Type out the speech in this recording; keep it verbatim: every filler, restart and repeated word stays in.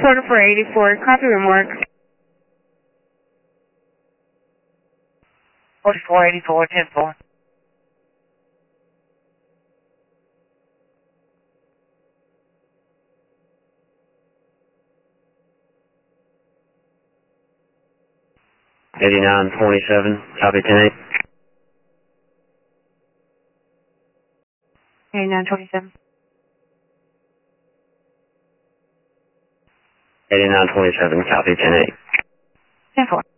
forty-four eighty-four, copy room work. forty-four eighty-four, ten four. eighty-nine twenty-seven, copy ten eight. eighty-nine twenty-seven. eighty-nine twenty-seven, copy ten eight. ten four.